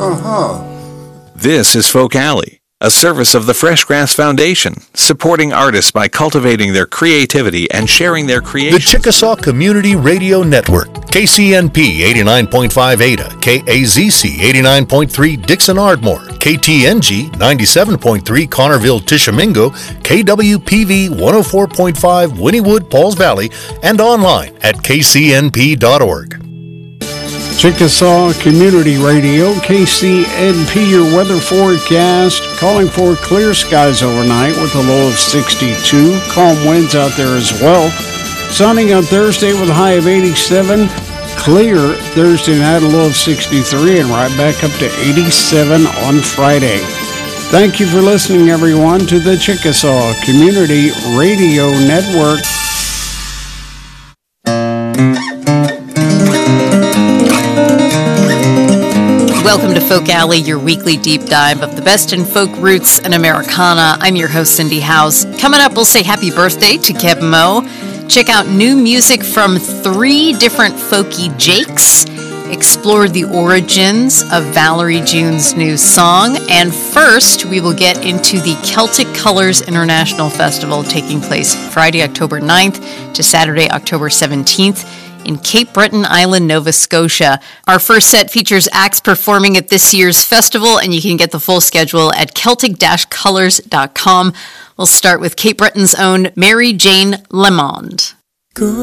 This is Folk Alley, a service of the Fresh Grass Foundation, supporting artists by cultivating their creativity and sharing their creations. The Chickasaw Community Radio Network, KCNP 89.5 Ada, KAZC 89.3 Dixon Ardmore, KTNG 97.3 Connerville Tishomingo, KWPV 104.5 Wynnewood Pauls Valley, and online at kcnp.org. Chickasaw Community Radio, KCNP, your weather forecast, calling for clear skies overnight with a low of 62. Calm winds out there as well. Sunny on Thursday with a high of 87. Clear Thursday night, a low of 63, and right back up to 87 on Friday. Thank you for listening, everyone, to the Chickasaw Community Radio Network. Welcome to Folk Alley, your weekly deep dive of the best in folk roots and Americana. I'm your host, Cindy House. Coming up, we'll say happy birthday to Keb Mo. Check out new music from 3 different folky Jakes. Explore the origins of Valerie June's new song. And first, we will get into the Celtic Colors International Festival taking place Friday, October 9th to Saturday, October 17th. In Cape Breton Island, Nova Scotia. Our first set features acts performing at this year's festival, and you can get the full schedule at celtic-colors.com. We'll start with Cape Breton's own Mary Jane Lemond.